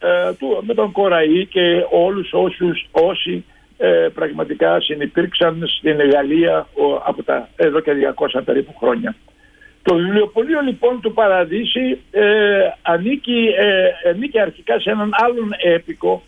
με τον Κοραή και όλους όσοι πραγματικά συνυπήρξαν στην Γαλλία εδώ και 200 περίπου χρόνια. Το βιβλιοπωλείο λοιπόν του Παραδείσι ανήκει αρχικά σε έναν άλλον έπικο.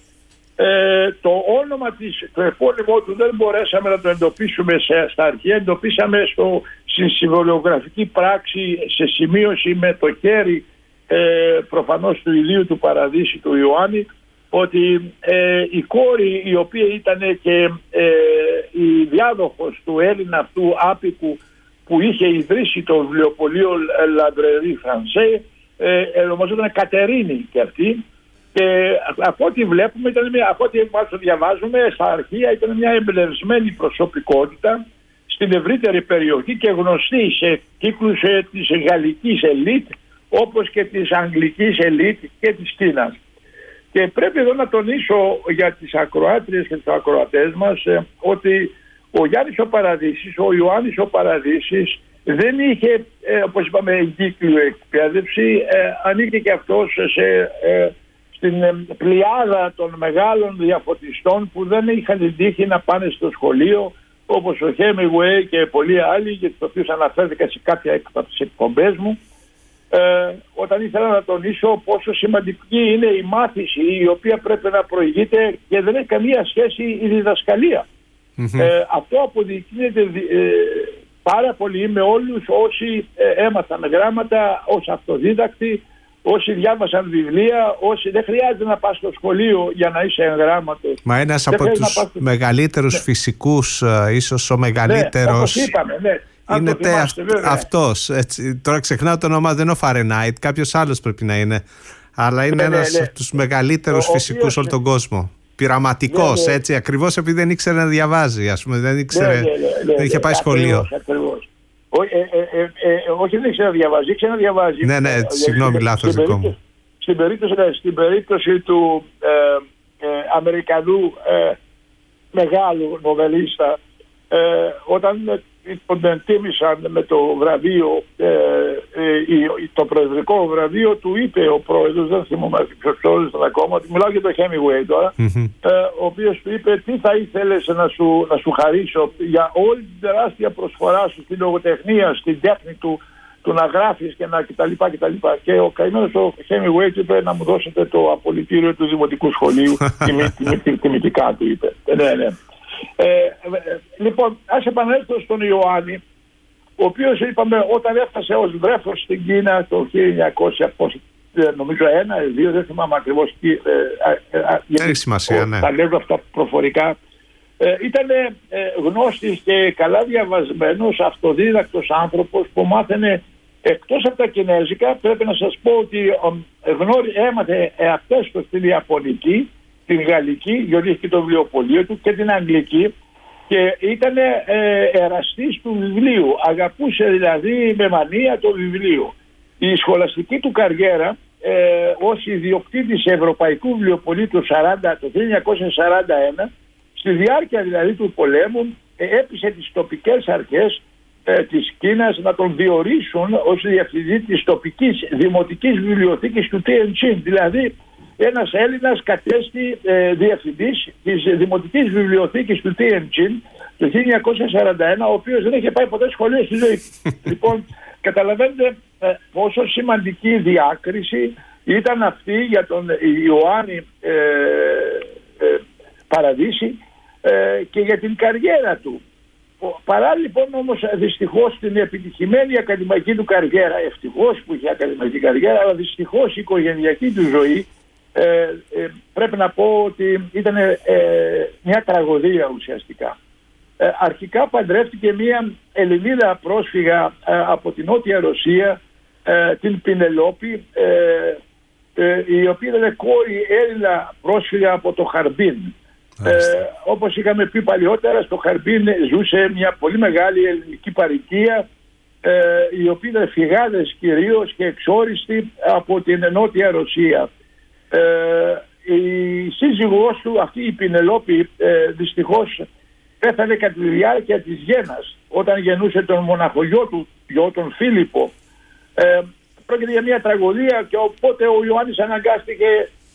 Το όνομα το επώνυμό του δεν μπορέσαμε να το εντοπίσουμε στα αρχαία. Εντοπίσαμε στην συμβολιογραφική πράξη σε σημείωση με το χέρι προφανώς του ιδίου του Παραδείσι του Ιωάννη, ότι η κόρη, η οποία ήταν και η διάδοχος του Έλληνα αυτού άπικου που είχε ιδρύσει το βιβλιοπωλείο Librairie Française, ονομαζόταν Κατερίνη και αυτή, και από ό,τι βλέπουμε, από ό,τι διαβάζουμε στα αρχεία, ήταν μια εμπνευσμένη προσωπικότητα στην ευρύτερη περιοχή και γνωστή σε κύκλους της γαλλικής ελίτ, όπως και της αγγλικής ελίτ και της Κίνας. Και πρέπει εδώ να τονίσω για τις ακροάτριες και τους ακροατές μας ότι ο Γιάννης ο Παραδείσης, ο Ιωάννης ο Παραδείσης δεν είχε, όπως είπαμε, εγκύκλιο εκπαίδευση, ανήκε και αυτός στην πλειάδα των μεγάλων διαφωτιστών που δεν είχαν την τύχη να πάνε στο σχολείο, όπως ο Hemingway και πολλοί άλλοι, για τους οποίους αναφέρθηκα σε κάποια από τις εκπομπές μου, όταν ήθελα να τονίσω πόσο σημαντική είναι η μάθηση, η οποία πρέπει να προηγείται και δεν έχει καμία σχέση η διδασκαλία. Αυτό αποδεικνύεται πάρα πολύ με όλους όσοι έμαθαν γράμματα ως αυτοδίδακτοι, όσοι διάβασαν βιβλία, όσοι δεν χρειάζεται να πας στο σχολείο για να είσαι εγγράμματος. Μα ένας από τους μεγαλύτερους φυσικούς, ίσως ο μεγαλύτερος, όπως είπαμε, ναι. Είναι αυτός. Τώρα ξεχνάω το όνομα, δεν είναι ο Φαρενάιτ, κάποιος άλλος πρέπει να είναι. Αλλά είναι ένας από τους μεγαλύτερους φυσικούς όλο τον κόσμο. Πειραματικός, έτσι, ακριβώς επειδή δεν ήξερε να διαβάζει, ας πούμε, δεν είχε πάει σχολείο. Ακριβώς. Όχι, δεν ήξερε να διαβάζει, ήξερε να διαβάζει. Ναι, συγγνώμη, λάθος δικό μου. Στην περίπτωση του Αμερικανού μεγάλου νοβελίστα, όταν τον τίμησαν με το βραβείο, το προεδρικό βραβείο, του είπε ο πρόεδρος, δεν θυμάμαι ποιος πρόεδρος ήταν ακόμα, μιλάω για το Hemingway τώρα, ο οποίος του είπε τι θα ήθελες να σου χαρίσω για όλη την τεράστια προσφορά σου στην λογοτεχνία, στην τέχνη του να γράφεις και να κτλ. Και ο καημένος ο Hemingway του είπε να μου δώσετε το απολυτήριο του Δημοτικού Σχολείου, τιμητικά του είπε. Ναι. Λοιπόν, ας επανέλθω στον Ιωάννη, ο οποίος, είπαμε, όταν έφτασε ως βρέφος στην Κίνα το 1900, νομίζω 1-2, δεν θυμάμαι ακριβώς, έχει σημασία, ναι. Τα λέω αυτά προφορικά, ήταν γνώστης και καλά διαβασμένος, αυτοδίδακτος άνθρωπος που μάθαινε εκτός από τα κινέζικα. Πρέπει να σας πω ότι έμαθε αυτές στην Ιαπωνική, την γαλλική, γιατί είχε και το βιβλιοπωλείο του, και την αγγλική, και ήταν εραστής του βιβλίου. Αγαπούσε δηλαδή με μανία το βιβλίο. Η σχολαστική του καριέρα ως ιδιοκτήτης Ευρωπαϊκού Βιβλιοπωλείου το 1941, στη διάρκεια δηλαδή του πολέμου, έπεισε τις τοπικές αρχές της Κίνας να τον διορίσουν ως διευθυντή της τοπικής δημοτικής βιβλιοθήκης του Tianjin. Δηλαδή ένας Έλληνας κατέστη διευθυντής της δημοτικής βιβλιοθήκης του Tianjin το 1941, ο οποίος δεν είχε πάει ποτέ σχολείο στη ζωή του. Λοιπόν, καταλαβαίνετε πόσο σημαντική διάκριση ήταν αυτή για τον Ιωάννη Παραδείσι και για την καριέρα του. Παρά λοιπόν όμως δυστυχώς την επιτυχημένη ακαδημαϊκή του καριέρα, ευτυχώς που είχε ακαδημαϊκή καριέρα, αλλά δυστυχώς η οικογενειακή του ζωή, πρέπει να πω ότι ήταν μια τραγωδία ουσιαστικά. Αρχικά παντρεύτηκε μια Ελληνίδα πρόσφυγα από την Νότια Ρωσία, την Πινελόπη, η οποία ήταν κόρη Έλληνα πρόσφυγα από το Χαρμπίν. Όπως είχαμε πει παλιότερα, στο Χαρμπίν ζούσε μια πολύ μεγάλη ελληνική παροικία, η οποία ήταν φυγάδες κυρίως και εξόριστη από την Νότια Ρωσία. Η σύζυγός του, αυτή η Πινελόπη, δυστυχώς πέθανε κατά τη διάρκεια της γένας, όταν γεννούσε τον μοναχογιό του, τον Φίλιππο. Πρόκειται για μια τραγωδία, και οπότε ο Ιωάννης αναγκάστηκε